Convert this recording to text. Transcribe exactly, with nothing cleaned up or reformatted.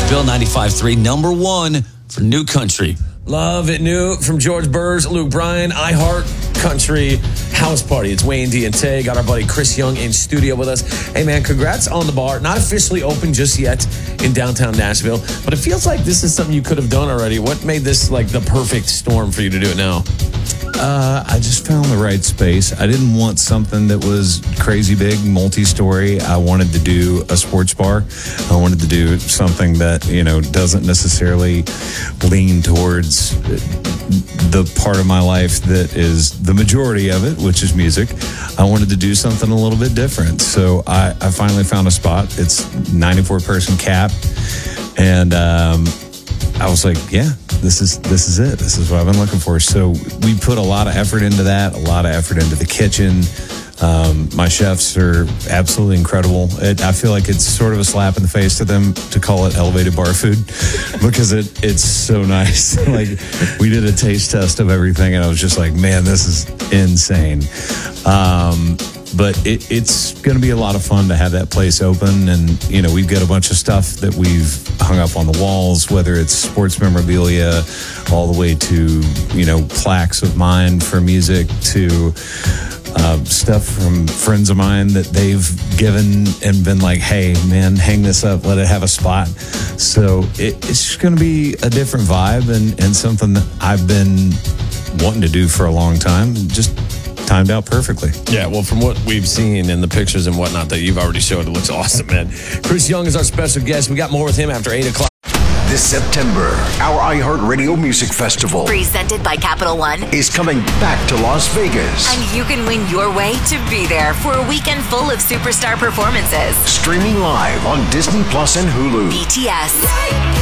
Nashville, ninety-five point three, number one for New Country. Love it new from George Burrs, Luke Bryan, iHeart Country House Party. It's Wayne D and Tay. Got our buddy Chris Young in studio with us. Hey, man, congrats on the bar. Not officially open just yet in downtown Nashville, but it feels like this is something you could have done already. What made this like the perfect storm for you to do it now? Uh, I just found the right space. I didn't want something that was crazy big, multi-story. I wanted to do a sports bar. I wanted to do something that, you know, doesn't necessarily lean towards the part of my life that is the majority of it, which is music. I wanted to do something a little bit different. So I, I finally found a spot. It's ninety-four person cap. And um, I was like, yeah, this is this is it. This is what I've been looking for. So we put a lot of effort into that, a lot of effort into the kitchen. Um, my chefs are absolutely incredible. It, I feel like it's sort of a slap in the face to them to call it elevated bar food because it it's so nice. Like we did a taste test of everything and I was just like, man, this is insane. Um, but it, it's going to be a lot of fun to have that place open. And, you know, we've got a bunch of stuff that we've hung up on the walls, whether it's sports memorabilia all the way to, you know, plaques of mine for music to Uh, stuff from friends of mine that they've given and been like, hey, man, hang this up, let it have a spot. So it, it's just going to be a different vibe and, and something that I've been wanting to do for a long time. Just timed out perfectly. Yeah, well, from what we've seen in the pictures and whatnot that you've already showed, it looks awesome, man. Chris Young is our special guest. We got more with him after eight o'clock. This September, our iHeartRadio Music Festival, presented by Capital One, is coming back to Las Vegas. And you can win your way to be there for a weekend full of superstar performances. Streaming live on Disney Plus and Hulu. B T S,